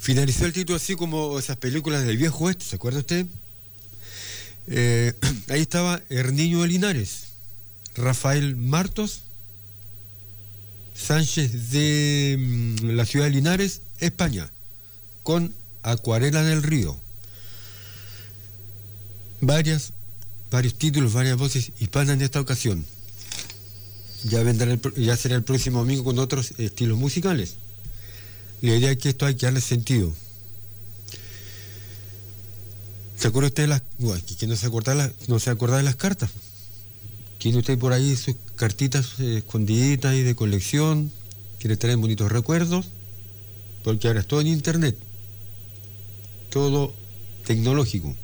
Finalizó el título así como esas películas del viejo oeste, ¿se acuerda usted? Ahí estaba Herniño de Linares, Rafael Martos, Sánchez de la ciudad de Linares, España, con Acuarela del Río. Varios títulos, varias voces hispanas en esta ocasión. Ya será el próximo domingo con otros estilos musicales. La idea es que esto hay que darle sentido. ¿Se acuerda usted de las... Bueno, que no se acuerda de las cartas? ¿Tiene usted por ahí sus cartitas escondiditas y de colección que le traen bonitos recuerdos? Porque ahora es todo en internet. Todo tecnológico.